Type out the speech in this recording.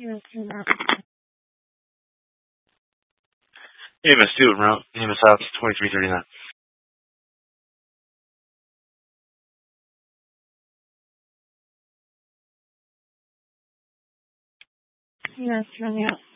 Amos Stewart route. Amos House 2339. Yes, running out.